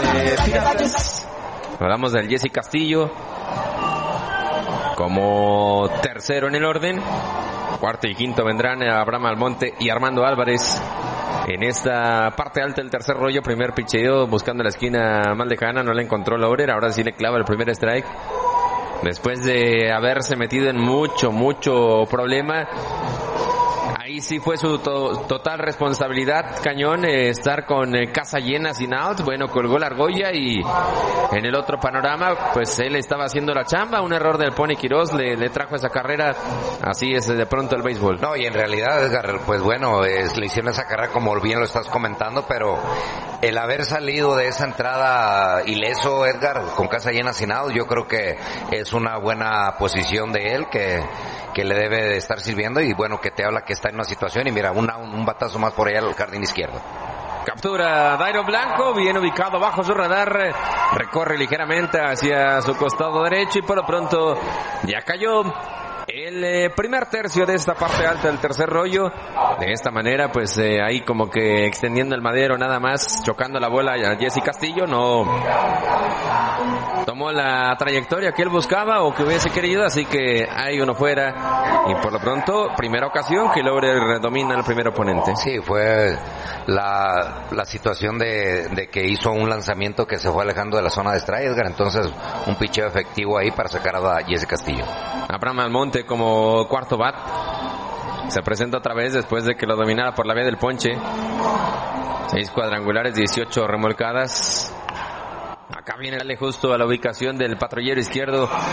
Piratas. Hablamos del Jesse Castillo como tercero en el orden. Cuarto y quinto vendrán Abraham Almonte y Armando Álvarez. En esta parte alta del tercer rollo, primer picheo buscando la esquina más lejana, no la encontró Laurer, ahora sí le clava el primer strike. Después de haberse metido en mucho problema, ahí sí fue su total responsabilidad, Cañón, estar con casa llena sin out. Bueno, colgó la argolla y en el otro panorama, pues él estaba haciendo la chamba. Un error del Pony Quirós le trajo esa carrera. Así es de pronto el béisbol. No, y en realidad, Edgar, pues bueno, le hicieron esa carrera como bien lo estás comentando, pero el haber salido de esa entrada ileso, Edgar, con casa llena sin out, yo creo que es una buena posición de él que le debe de estar sirviendo, y bueno, que te habla que está en una situación, y mira, un batazo más por allá al jardín izquierdo. Captura Dairo Blanco, bien ubicado bajo su radar, recorre ligeramente hacia su costado derecho y por lo pronto ya cayó el primer tercio de esta parte alta del tercer rollo. De esta manera, pues ahí como que extendiendo el madero nada más, chocando la bola a Jesse Castillo. No tomó la trayectoria que él buscaba o que hubiese querido, así que hay uno fuera. Y por lo pronto, primera ocasión que Laurer domina al primer oponente. Sí, fue la situación de que hizo un lanzamiento que se fue alejando de la zona de strike, Edgar. Entonces, un picheo efectivo ahí para sacar a Jesse Castillo. Abraham Almonte como cuarto bat se presenta otra vez después de que lo dominara por la vía del ponche. 6 cuadrangulares, 18 remolcadas. Acá viene darle justo a la ubicación del patrullero izquierdo